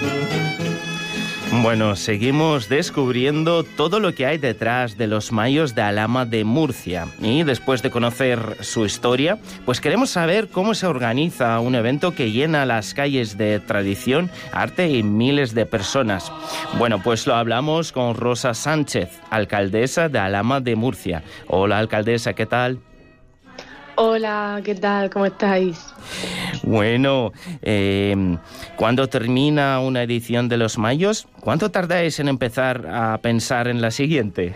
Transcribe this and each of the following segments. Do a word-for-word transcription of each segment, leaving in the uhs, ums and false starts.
Bueno, seguimos descubriendo todo lo que hay detrás de los mayos de Alhama de Murcia. Y después de conocer su historia, pues queremos saber cómo se organiza un evento que llena las calles de tradición, arte y miles de personas. Bueno, pues lo hablamos con Rosa Sánchez, alcaldesa de Alhama de Murcia. Hola, alcaldesa, ¿qué tal? Hola, ¿qué tal? ¿Cómo estáis? Bueno, eh, ¿cuándo termina una edición de los Mayos? ¿Cuánto tardáis en empezar a pensar en la siguiente?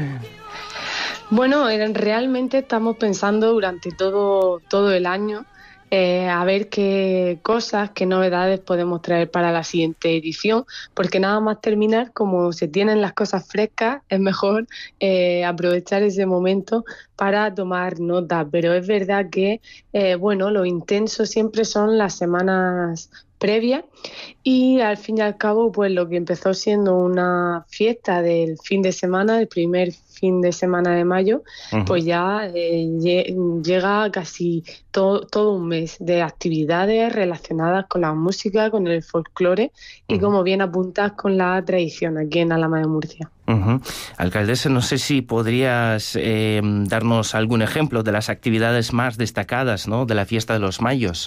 Bueno, realmente estamos pensando durante todo, todo el año eh, a ver qué cosas, qué novedades podemos traer para la siguiente edición, porque nada más terminar, como se tienen las cosas frescas, es mejor eh, aprovechar ese momento para tomar nota. Pero es verdad que, eh, bueno, lo intenso siempre son las semanas previas y al fin y al cabo, pues lo que empezó siendo una fiesta del fin de semana, el primer fin de semana de mayo, uh-huh. pues ya eh, llega casi to- todo un mes de actividades relacionadas con la música, con el folclore y, uh-huh. como bien apuntas, con la tradición aquí en Alhama de Murcia. Uh-huh. Alcaldesa, no sé si podrías eh, darnos algún ejemplo de las actividades más destacadas, ¿no?, de la fiesta de los Mayos.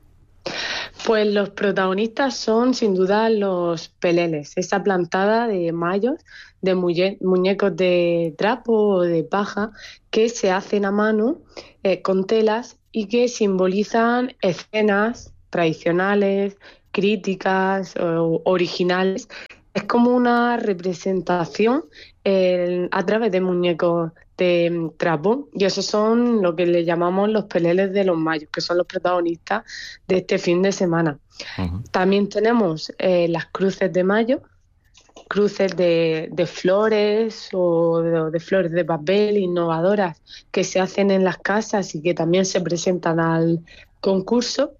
Pues los protagonistas son sin duda los peleles, esa plantada de mayos, de muñe- muñecos de trapo o de paja que se hacen a mano eh, con telas y que simbolizan escenas tradicionales, críticas o originales. Es como una representación eh, a través de muñecos de trapo, y esos son lo que le llamamos los peleles de los mayos, que son los protagonistas de este fin de semana. Uh-huh. También tenemos eh, las cruces de mayo, cruces de, de flores o de, de flores de papel innovadoras que se hacen en las casas y que también se presentan al concurso.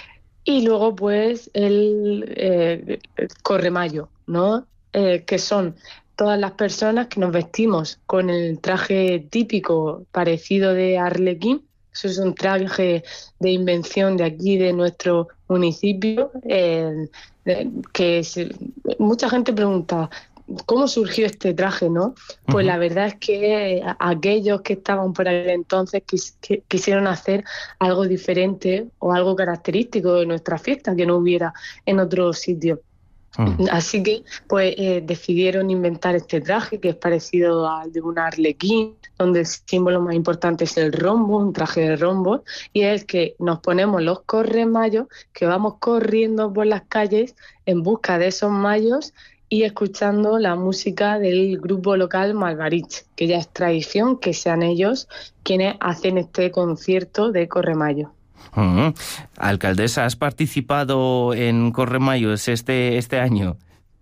Y luego pues el, eh, el corremayo, ¿no? Eh, que son todas las personas que nos vestimos con el traje típico parecido de Arlequín. Eso es un traje de invención de aquí, de nuestro municipio, eh, eh, que se, mucha gente pregunta, ¿cómo surgió este traje, no? Pues uh-huh. la verdad es que aquellos que estaban por aquel entonces quis, que, quisieron hacer algo diferente o algo característico de nuestra fiesta que no hubiera en otro sitio. Uh-huh. Así que pues eh, decidieron inventar este traje que es parecido al de un arlequín, donde el símbolo más importante es el rombo, un traje de rombo, y es el que nos ponemos los corremayos, que vamos corriendo por las calles en busca de esos mayos y escuchando la música del grupo local Malvarich, que ya es tradición que sean ellos quienes hacen este concierto de corremayo. Uh-huh. Alcaldesa, ¿has participado en Corremayos este, este año?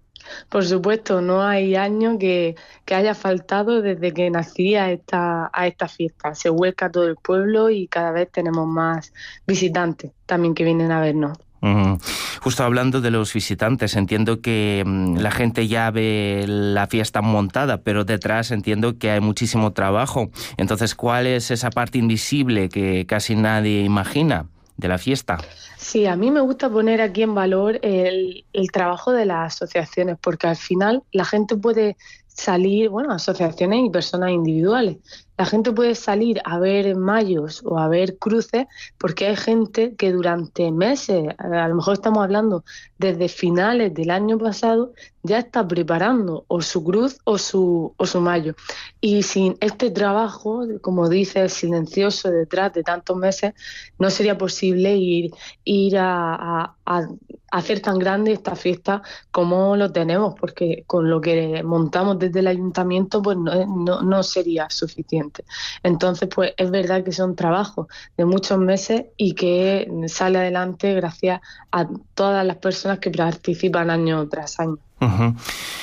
Por supuesto, no hay año que, que haya faltado desde que nací a esta, a esta fiesta. Se vuelca todo el pueblo y cada vez tenemos más visitantes también que vienen a vernos. Uh-huh. Justo hablando de los visitantes, entiendo que um, la gente ya ve la fiesta montada, pero detrás entiendo que hay muchísimo trabajo. Entonces, ¿cuál es esa parte invisible que casi nadie imagina de la fiesta? Sí, a mí me gusta poner aquí en valor el, el trabajo de las asociaciones, porque al final la gente puede salir, bueno, asociaciones y personas individuales. La gente puede salir a ver mayos o a ver cruces porque hay gente que durante meses, a lo mejor estamos hablando desde finales del año pasado, ya está preparando o su cruz o su, o su mayo. Y sin este trabajo, como dice, silencioso detrás de tantos meses, no sería posible ir, ir a, a, a hacer tan grande esta fiesta como lo tenemos, porque con lo que montamos desde el ayuntamiento pues no, no, no sería suficiente. Entonces, pues es verdad que son trabajos de muchos meses y que sale adelante gracias a todas las personas que participan año tras año. Uh-huh.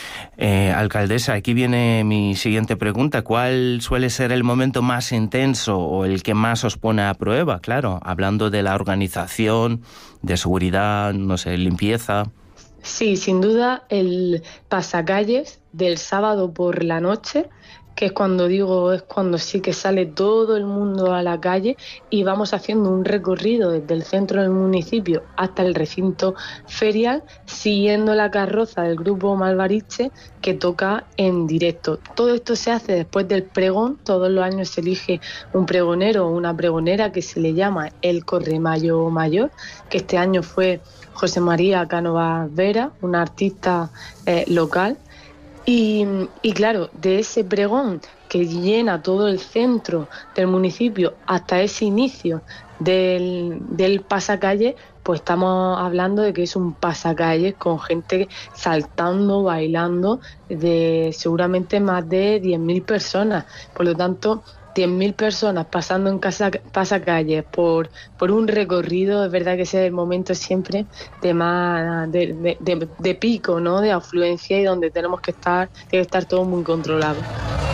Eh, alcaldesa, aquí viene mi siguiente pregunta. ¿Cuál suele ser el momento más intenso o el que más os pone a prueba? Claro, hablando de la organización, de seguridad, no sé, limpieza. Sí, sin duda el pasacalles del sábado por la noche, que es cuando digo, es cuando sí que sale todo el mundo a la calle y vamos haciendo un recorrido desde el centro del municipio hasta el recinto ferial, siguiendo la carroza del grupo Malvariche que toca en directo. Todo esto se hace después del pregón. Todos los años se elige un pregonero o una pregonera que se le llama el Corremayo Mayor, que este año fue José María Cánovas Vera, una artista eh, local. Y, y claro, de ese pregón que llena todo el centro del municipio hasta ese inicio del, del pasacalle, pues estamos hablando de que es un pasacalle con gente saltando, bailando, de seguramente más de diez mil personas. Por lo tanto, diez mil personas pasando en casa, pasacalles por, por un recorrido, es verdad que ese es el momento siempre de más de, de, de, de pico, ¿no? De afluencia, y donde tenemos que estar, tiene que estar todo muy controlado.